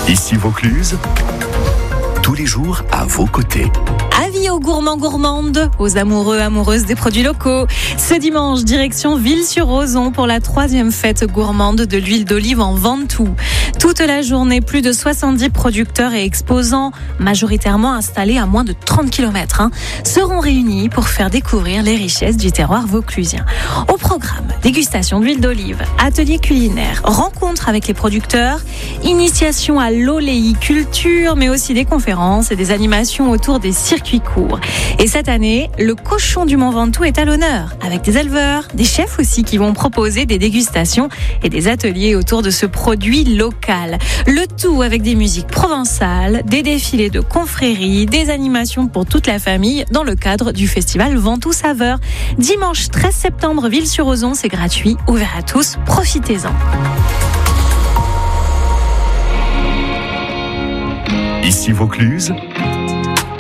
Ici Vaucluse, tous les jours à vos côtés. Avis aux gourmands gourmandes, aux amoureux amoureuses des produits locaux. Ce dimanche, direction Ville-sur-Ozon pour la 3e fête gourmande de l'huile d'olive en Ventoux. Toute la journée, plus de 70 producteurs et exposants, majoritairement installés à moins de 30 km, seront réunis pour faire découvrir les richesses du terroir vauclusien. Au programme, dégustation d'huile d'olive, atelier culinaire, rencontres avec les producteurs, initiation à l'oléiculture, mais aussi des conférences et des animations autour des circuits courts. Et cette année, le cochon du Mont Ventoux est à l'honneur, avec des éleveurs, des chefs aussi qui vont proposer des dégustations et des ateliers autour de ce produit local. Le tout avec des musiques provençales, des défilés de confréries, des animations pour toute la famille dans le cadre du festival Ventoux Saveurs. Dimanche 13 septembre, Ville-sur-Ozon, c'est gratuit, ouvert à tous, profitez-en. Ici Vaucluse,